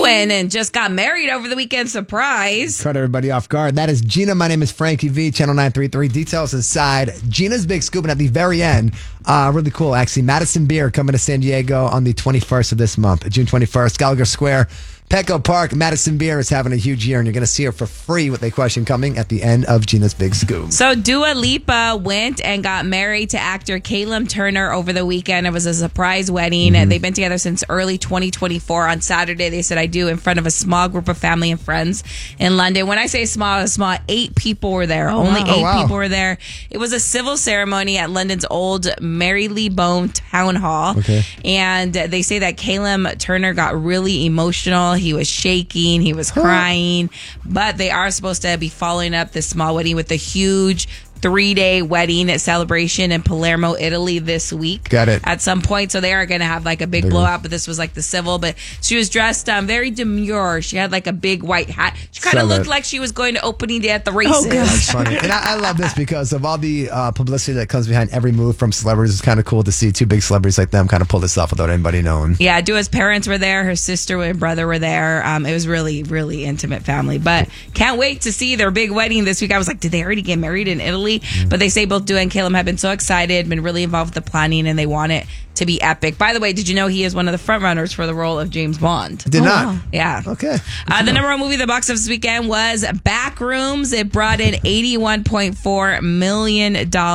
doing? And just got married over the weekend. Surprise. Caught everybody off guard. That is Gina. My name is Frankie V, Channel 933. Details inside Gina's Big Scoop. And at the very end, really cool, actually. Madison Beer coming to San Diego on the 21st of this month, June 21st, Gallagher Square. Petco Park, Madison Beer is having a huge year, and you're going to see her for free with a question coming at the end of Gina's Big Scoop. So Dua Lipa went and got married to actor Caleb Turner over the weekend. It was a surprise wedding. Mm-hmm. They've been together since early 2024. On Saturday, they said, I do, in front of a small group of family and friends in London. When I say small, 8 people were there. Only 8 people were there. It was a civil ceremony at London's old Marylebone Town Hall. Okay. And they say that Caleb Turner got really emotional. He was shaking. He was crying. But they are supposed to be following up this small wedding with a huge 3-day wedding celebration in Palermo, Italy this week. Got it. At some point. So they are going to have like a big blowout, but this was like the civil. But she was dressed very demure. She had like a big white hat. She kind of looked like she was going to opening day at the races. Oh, that's funny. And I love this because of all the publicity that comes behind every move from celebrities. It's kind of cool to see 2 big celebrities like them kind of pull this off without anybody knowing. Yeah, Dua's parents were there. Her sister and brother were there. It was really, really intimate family. But can't wait to see their big wedding this week. I was like, did they already get married in Italy? But they say both Dua and Caleb have been so excited, been really involved with the planning, and they want it to be epic. By the way, did you know he is one of the front runners for the role of James Bond? Did not. Wow. Yeah. Okay. The number 1 movie at the box office weekend was Backrooms. It brought in $81.4 million.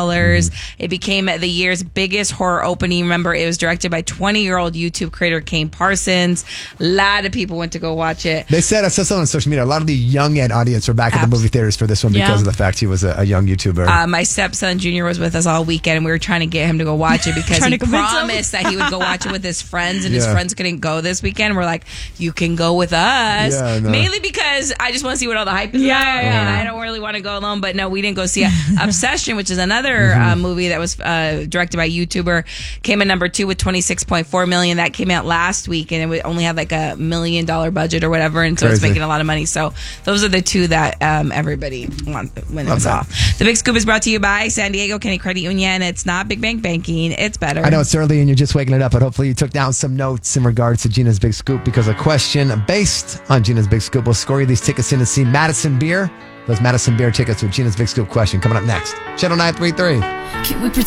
It became the year's biggest horror opening. Remember, it was directed by 20-year-old YouTube creator Kane Parsons. A lot of people went to go watch it. They said, I saw something on social media, a lot of the young ed audience were back at the movie theaters for this one because of the fact he was a young YouTuber. My stepson Junior was with us all weekend, and we were trying to get him to go watch it because he promised that he would go watch it with his friends, and his friends couldn't go this weekend. We're like, you can go with us. Yeah, no. Mainly because I just want to see what all the hype is. And I don't really want to go alone, but no, we didn't go see it. Obsession, which is another movie that was directed by a YouTuber, came in number 2 with $26.4 million. That came out last week, and it only had like $1 million budget or whatever, and so it's making a lot of money. So those are the 2 that everybody wants when it was off. The Big Scoop is brought to you by San Diego County Credit Union. It's not big bank banking. It's better. I know it's early and you're just waking it up, but hopefully you took down some notes in regards to Gina's Big Scoop, because a question based on Gina's Big Scoop will score you these tickets in to see Madison Beer. Those Madison Beer tickets with Gina's Big Scoop question coming up next. Channel 933.